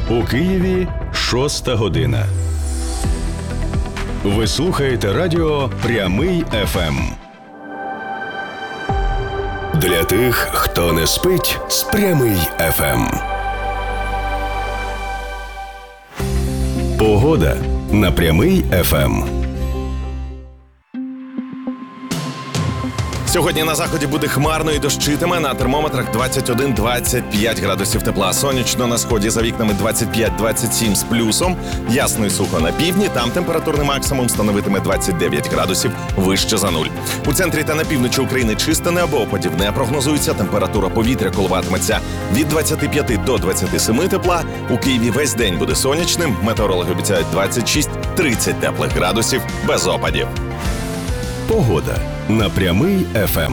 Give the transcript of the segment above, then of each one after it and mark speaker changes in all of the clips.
Speaker 1: У Києві 6 година. Ви слухаєте радіо «Прямий ФМ». Для тих, хто не спить з «Прямий ФМ». Погода на «Прямий ФМ».
Speaker 2: Сьогодні на заході буде хмарно і дощитиме, на термометрах 21-25 градусів тепла. Сонячно на сході за вікнами 25-27 з плюсом. Ясно і сухо на півдні, там температурний максимум становитиме 29 градусів вище за нуль. У центрі та на півночі України чисте небо, опадів не прогнозується, температура повітря коливатиметься від 25 до 27 тепла. У Києві весь день буде сонячним, метеорологи обіцяють 26-30 теплих градусів без опадів.
Speaker 1: Погода на «Прямий ФМ».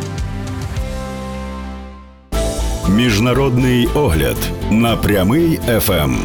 Speaker 1: Міжнародний огляд на «Прямий ФМ».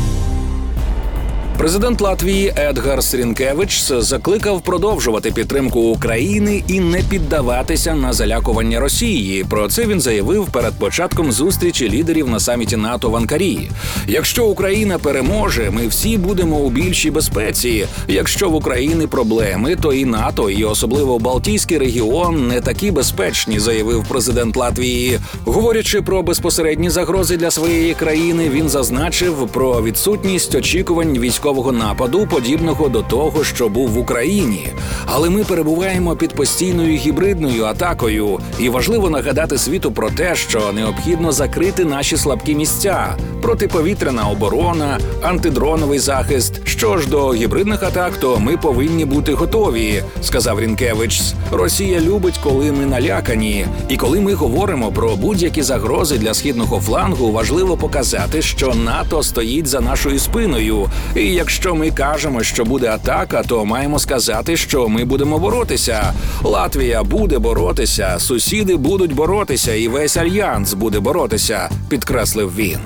Speaker 3: Президент Латвії Едгарс Рінкевичс закликав продовжувати підтримку України і не піддаватися на залякування Росії. Про це він заявив перед початком зустрічі лідерів на саміті НАТО в Анкарі. Якщо Україна переможе, ми всі будемо у більшій безпеці. Якщо в Україні проблеми, то і НАТО, і особливо Балтійський регіон не такі безпечні, заявив президент Латвії. Говорячи про безпосередні загрози для своєї країни, він зазначив про відсутність очікувань військового нападу, подібного до того, що був в Україні. Але ми перебуваємо під постійною гібридною атакою. І важливо нагадати світу про те, що необхідно закрити наші слабкі місця. Протиповітряна оборона, антидроновий захист. Що ж до гібридних атак, то ми повинні бути готові, сказав Рінкевичс. Росія любить, коли ми налякані. І коли ми говоримо про будь-які загрози для східного флангу, важливо показати, що НАТО стоїть за нашою спиною. І якщо ми кажемо, що буде атака, то маємо сказати, що ми будемо боротися. Латвія буде боротися, сусіди будуть боротися і весь альянс буде боротися, підкреслив він.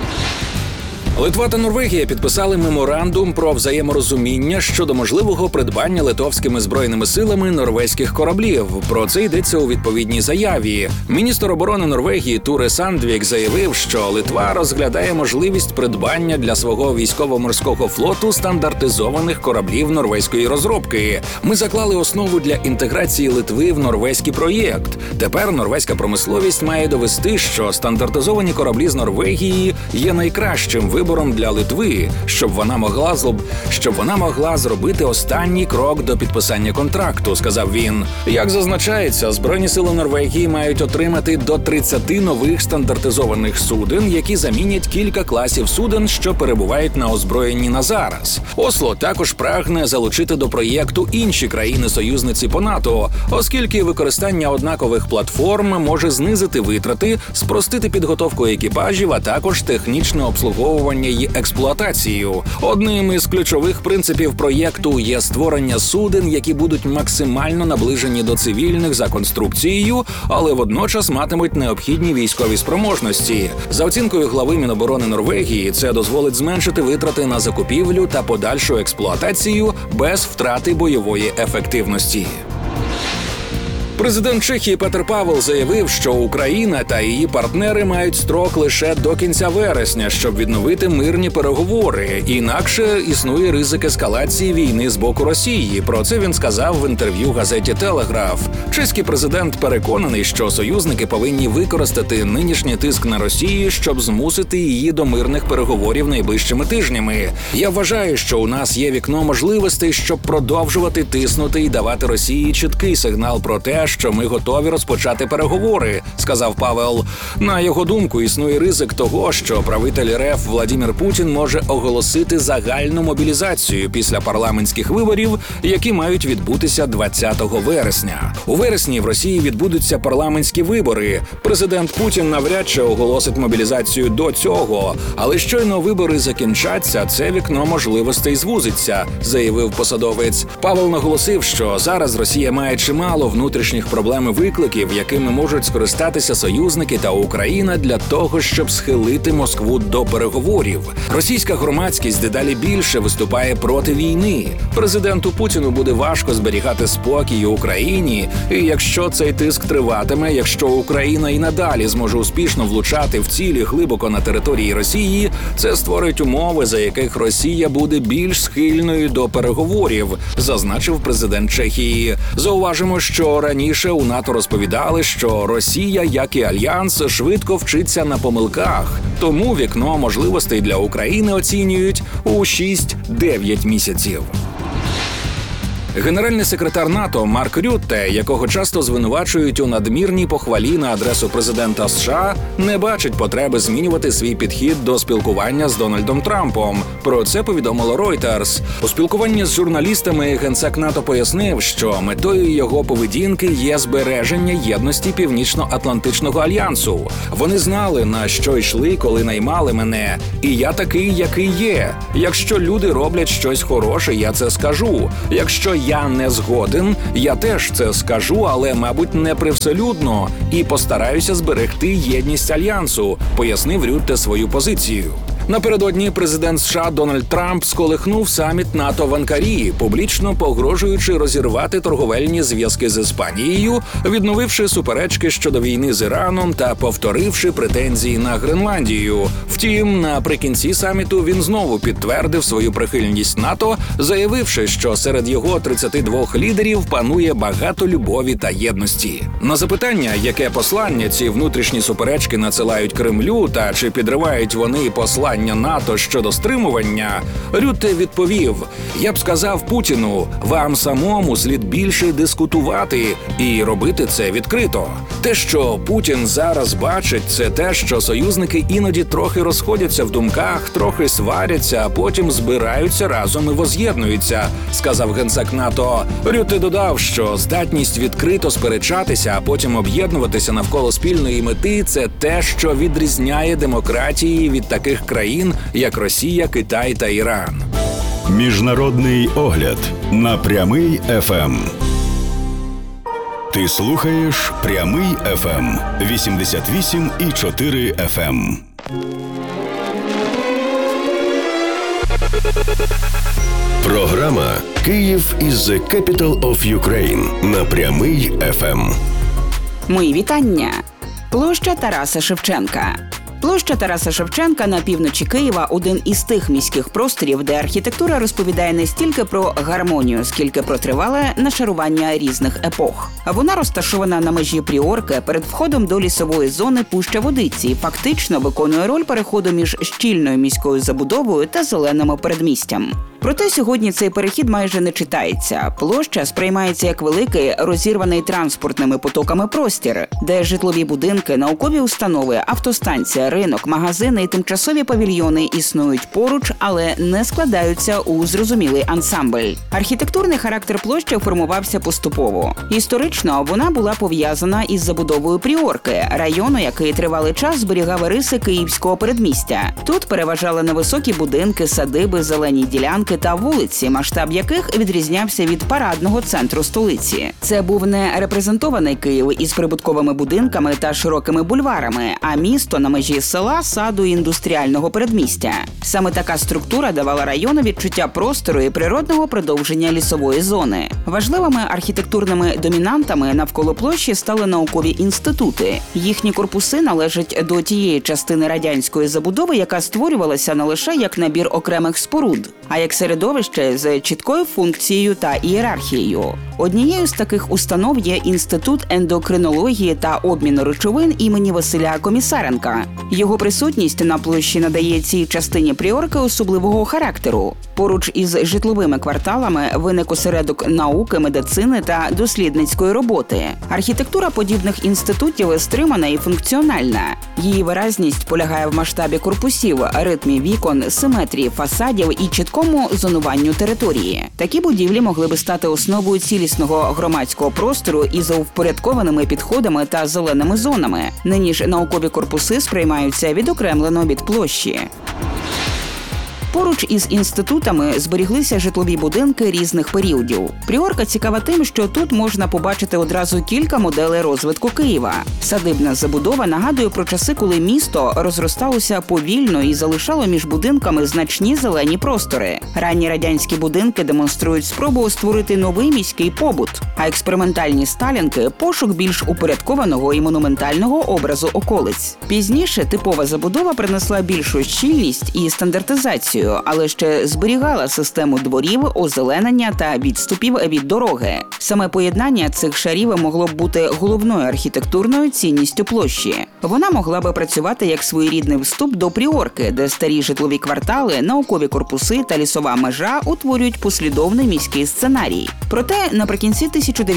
Speaker 3: Литва та Норвегія підписали меморандум про взаєморозуміння щодо можливого придбання литовськими збройними силами норвезьких кораблів. Про це йдеться у відповідній заяві. Міністр оборони Норвегії Туре Сандвік заявив, що Литва розглядає можливість придбання для свого військово-морського флоту стандартизованих кораблів норвезької розробки. Ми заклали основу для інтеграції Литви в норвезький проєкт. Тепер норвезька промисловість має довести, що стандартизовані кораблі з Норвегії є найкращим вибором для Литви, щоб вона могла зробити останній крок до підписання контракту, сказав він. Як зазначається, Збройні сили Норвегії мають отримати до 30 нових стандартизованих суден, які замінять кілька класів суден, що перебувають на озброєнні на зараз. Осло також прагне залучити до проєкту інші країни-союзниці по НАТО, оскільки використання однакових платформ може знизити витрати, спростити підготовку екіпажів, а також технічне обслуговування і експлуатацію. Одним із ключових принципів проєкту є створення суден, які будуть максимально наближені до цивільних за конструкцією, але водночас матимуть необхідні військові спроможності. За оцінкою глави Міноборони Норвегії, це дозволить зменшити витрати на закупівлю та подальшу експлуатацію без втрати бойової ефективності. Президент Чехії Петр Павел заявив, що Україна та її партнери мають строк лише до кінця вересня, щоб відновити мирні переговори. Інакше існує ризик ескалації війни з боку Росії. Про це він сказав в інтерв'ю газеті «Телеграф». Чеський президент переконаний, що союзники повинні використати нинішній тиск на Росію, щоб змусити її до мирних переговорів найближчими тижнями. Я вважаю, що у нас є вікно можливостей, щоб продовжувати тиснути і давати Росії чіткий сигнал про те, що ми готові розпочати переговори, сказав Павел. На його думку, існує ризик того, що правитель РФ Владимир Путін може оголосити загальну мобілізацію після парламентських виборів, які мають відбутися 20 вересня. У вересні в Росії відбудуться парламентські вибори. Президент Путін навряд чи оголосить мобілізацію до цього, але щойно вибори закінчаться, це вікно можливостей звузиться, заявив посадовець. Павел наголосив, що зараз Росія має чимало внутрішніх внутрішніх проблем і викликів, якими можуть скористатися союзники та Україна для того, щоб схилити Москву до переговорів. Російська громадськість дедалі більше виступає проти війни. Президенту Путіну буде важко зберігати спокій у Україні, і якщо цей тиск триватиме, якщо Україна і надалі зможе успішно влучати в цілі глибоко на території Росії, це створить умови, за яких Росія буде більш схильною до переговорів, зазначив президент Чехії. Зауважимо, що раніше у НАТО розповідали, що Росія, як і Альянс, швидко вчиться на помилках. Тому вікно можливостей для України оцінюють у 6-9 місяців. Генеральний секретар НАТО Марк Рютте, якого часто звинувачують у надмірній похвалі на адресу президента США, не бачить потреби змінювати свій підхід до спілкування з Дональдом Трампом. Про це повідомило Reuters. У спілкуванні з журналістами генсек НАТО пояснив, що метою його поведінки є збереження єдності Північно-Атлантичного альянсу. Вони знали, на що йшли, коли наймали мене. І я такий, який є. Якщо люди роблять щось хороше, я це скажу. Якщо я не згоден, я теж це скажу, але, мабуть, не привселюдно, і постараюся зберегти єдність альянсу, пояснив Рютте свою позицію. Напередодні президент США Дональд Трамп сколихнув саміт НАТО в Анкарі, публічно погрожуючи розірвати торговельні зв'язки з Іспанією, відновивши суперечки щодо війни з Іраном та повторивши претензії на Гренландію. Втім, наприкінці саміту він знову підтвердив свою прихильність НАТО, заявивши, що серед його 32 лідерів панує багато любові та єдності. На запитання, яке послання ці внутрішні суперечки надсилають Кремлю та чи підривають вони послання НАТО щодо стримування, Рютте відповів: «Я б сказав Путіну, вам самому слід більше дискутувати і робити це відкрито. Те, що Путін зараз бачить, це те, що союзники іноді трохи розходяться в думках, трохи сваряться, а потім збираються разом і воз'єднуються», – сказав генсек НАТО. Рютте додав, що здатність відкрито сперечатися, а потім об'єднуватися навколо спільної мети – це те, що відрізняє демократії від таких країн, як Росія, Китай та Іран.
Speaker 1: Міжнародний огляд на Прямий ФМ. Ти слухаєш Прямий ФМ 88,4 FM. Програма «Київ is the capital of Ukraine» на Прямий ФМ.
Speaker 4: Мої вітання. Площа Тараса Шевченка. Площа Тараса Шевченка на півночі Києва – один із тих міських просторів, де архітектура розповідає не стільки про гармонію, скільки про тривале нашарування різних епох. Вона розташована на межі Пріорки перед входом до лісової зони Пуща-Водиці і фактично виконує роль переходу між щільною міською забудовою та зеленим передмістям. Проте сьогодні цей перехід майже не читається. Площа сприймається як великий, розірваний транспортними потоками простір, де житлові будинки, наукові установи, автостанція, ринок, магазини і тимчасові павільйони існують поруч, але не складаються у зрозумілий ансамбль. Архітектурний характер площі формувався поступово. Історично вона була пов'язана із забудовою Пріорки, району, який тривалий час зберігав риси київського передмістя. Тут переважали невисокі будинки, садиби, зелені ділянки та вулиці, масштаб яких відрізнявся від парадного центру столиці. Це був не репрезентований Київ із прибутковими будинками та широкими бульварами, а місто на межі села, саду і індустріального передмістя. Саме така структура давала району відчуття простору і природного продовження лісової зони. Важливими архітектурними домінантами навколо площі стали наукові інститути. Їхні корпуси належать до тієї частини радянської забудови, яка створювалася не лише як набір окремих споруд, а як середовище з чіткою функцією та ієрархією. Однією з таких установ є Інститут ендокринології та обміну речовин імені Василя Комісаренка. Його присутність на площі надає цій частині Пріорки особливого характеру. Поруч із житловими кварталами виник осередок науки, медицини та дослідницької роботи. Архітектура подібних інститутів стримана і функціональна. Її виразність полягає в масштабі корпусів, ритмі вікон, симетрії фасадів і чіткому зонуванню території. Такі будівлі могли би стати основою цілісного громадського простору із впорядкованими підходами та зеленими зонами. Нині ж наукові корпуси сприймаються відокремлено від площі. Поруч із інститутами зберіглися житлові будинки різних періодів. Пріорка цікава тим, що тут можна побачити одразу кілька моделей розвитку Києва. Садибна забудова нагадує про часи, коли місто розросталося повільно і залишало між будинками значні зелені простори. Ранні радянські будинки демонструють спробу створити новий міський побут, а експериментальні сталінки – пошук більш упорядкованого і монументального образу околиць. Пізніше типова забудова принесла більшу щільність і стандартизацію, але ще зберігала систему дворів, озеленення та відступів від дороги. Саме поєднання цих шарів могло б бути головною архітектурною цінністю площі. Вона могла би працювати як своєрідний вступ до Пріорки, де старі житлові квартали, наукові корпуси та лісова межа утворюють послідовний міський сценарій. Проте наприкінці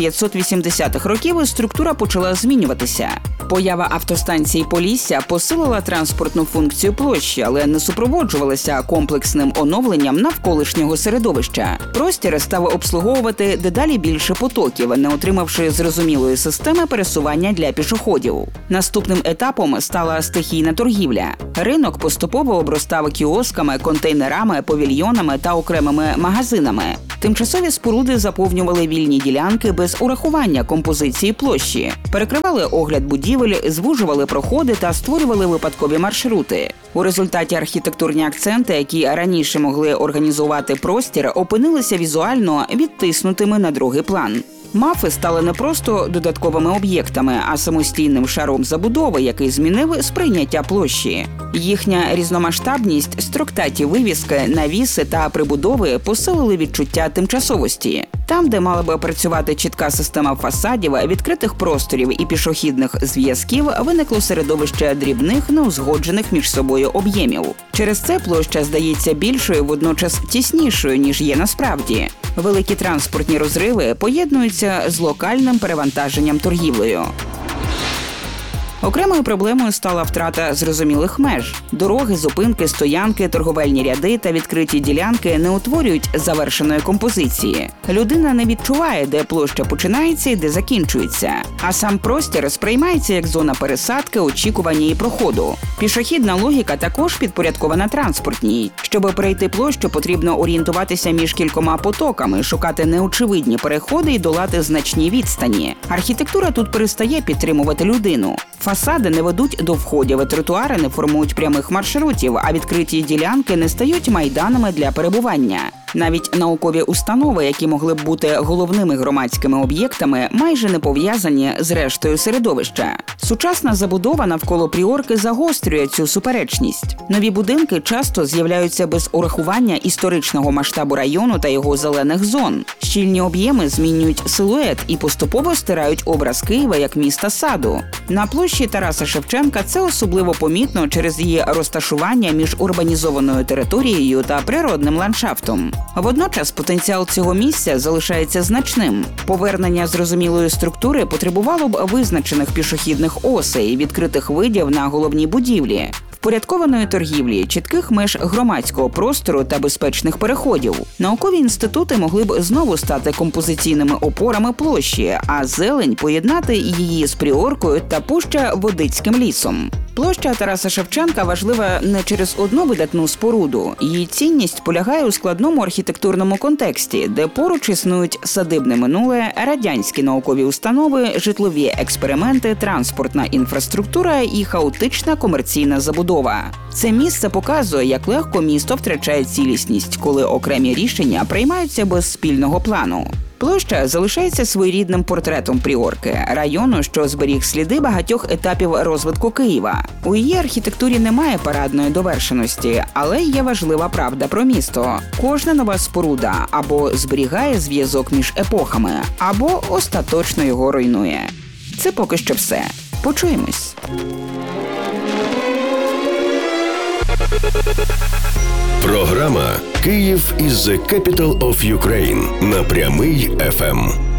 Speaker 4: 1980-х років структура почала змінюватися. Поява автостанції Полісся посилила транспортну функцію площі, але не супроводжувалася комплексним оновленням навколишнього середовища. Простір став обслуговувати дедалі більше потоків, не отримавши зрозумілої системи пересування для пішоходів. Наступним етапом стала стихійна торгівля. Ринок поступово обростав кіосками, контейнерами, павільйонами та окремими магазинами. Тимчасові споруди заповнювали вільні ділянки без урахування композиції площі, перекривали огляд будівель, звужували проходи та створювали випадкові маршрути. У результаті архітектурні акценти, які раніше могли організувати простір, опинилися візуально відтиснутими на другий план. Мафи стали не просто додатковими об'єктами, а самостійним шаром забудови, який змінив сприйняття площі. Їхня різномасштабність, строктаті вивіски, навіси та прибудови посилили відчуття тимчасовості. Там, де мала би працювати чітка система фасадів, відкритих просторів і пішохідних зв'язків, виникло середовище дрібних, неузгоджених між собою об'ємів. Через це площа здається більшою, водночас тіснішою, ніж є насправді. Великі транспортні розриви поєднуються з локальним перевантаженням торгівлею. Окремою проблемою стала втрата зрозумілих меж. Дороги, зупинки, стоянки, торговельні ряди та відкриті ділянки не утворюють завершеної композиції. Людина не відчуває, де площа починається і де закінчується. А сам простір сприймається як зона пересадки, очікування і проходу. Пішохідна логіка також підпорядкована транспортній. Щоб перейти площу, потрібно орієнтуватися між кількома потоками, шукати неочевидні переходи і долати значні відстані. Архітектура тут перестає підтримувати людину. Фасади не ведуть до входів, тротуари не формують прямих маршрутів, а відкриті ділянки не стають майданами для перебування. Навіть наукові установи, які могли б бути головними громадськими об'єктами, майже не пов'язані з рештою середовища. Сучасна забудова навколо Пріорки загострює цю суперечність. Нові будинки часто з'являються без урахування історичного масштабу району та його зелених зон. Щільні об'єми змінюють силует і поступово стирають образ Києва як міста саду. На площі Тараса Шевченка це особливо помітно через її розташування між урбанізованою територією та природним ландшафтом. Водночас потенціал цього місця залишається значним. Повернення зрозумілої структури потребувало б визначених пішохідних осей, відкритих видів на головній будівлі, впорядкованої торгівлі, чітких меж громадського простору та безпечних переходів. Наукові інститути могли б знову стати композиційними опорами площі, а зелень поєднати її з Пріоркою та Пуща-Водицьким лісом. Площа Тараса Шевченка важлива не через одну видатну споруду. Її цінність полягає у складному архітектурному контексті, де поруч існують садибне минуле, радянські наукові установи, житлові експерименти, транспортна інфраструктура і хаотична комерційна забудова. Це місце показує, як легко місто втрачає цілісність, коли окремі рішення приймаються без спільного плану. Площа залишається своєрідним портретом Пріорки, району, що зберіг сліди багатьох етапів розвитку Києва. У її архітектурі немає парадної довершеності, але є важлива правда про місто. Кожна нова споруда або зберігає зв'язок між епохами, або остаточно його руйнує. Це поки що все. Почуємось.
Speaker 1: Програма «Київ is the capital of Ukraine» на Прямий ФМ.